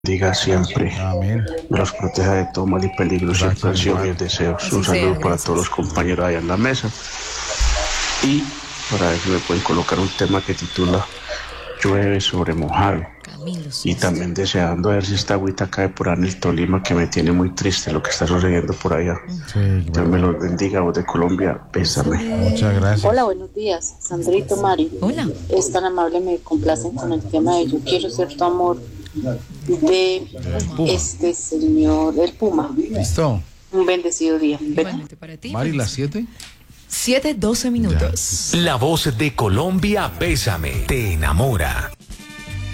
Diga siempre, Amén. los proteja de todo mal y peligro, siempre Gracias, ansios hermano. y deseos. Así Un sea, saludo para gracias. todos los compañeros ahí en la mesa. Y para ver si me pueden colocar un tema que titula Llueve sobre mojado. Camilo Y Sesto. también deseando a ver si esta agüita cae por ahí en el Tolima, que me tiene muy triste lo que está sucediendo por allá. Sí, Dios me verdad. los bendiga, voz de Colombia, bésame. Muchas gracias. Hola, buenos días. Sandrito, Mari. Hola. Es tan amable, me complacen con el tema de Yo quiero ser tu amor de Puma. este señor, el Puma. ¿Listo? Un bendecido día. Igualmente para ti. Mari, las 7. 7:12 minutos. La voz de Colombia, bésame, te enamora.